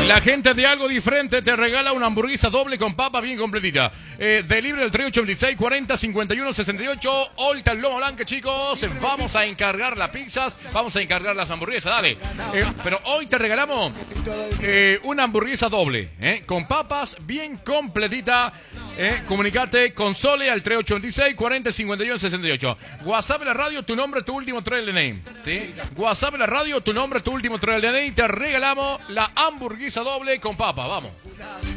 La gente de Algo Diferente te regala una hamburguesa doble con papa bien completita. Delivery del 386 40 51 68. Olta Loma Blanca, chicos. Vamos a encargar las pizzas. Vamos a encargar las hamburguesas, dale. Pero hoy te regalamos una hamburguesa doble, con papas bien completita. Comunicate con Sole al 386 40 51 68. WhatsApp en la radio, tu nombre, tu último trail de name. ¿Sí? WhatsApp en la radio, tu nombre, tu último trail de name. Te regalamos la hamburguesa doble con papa. Vamos.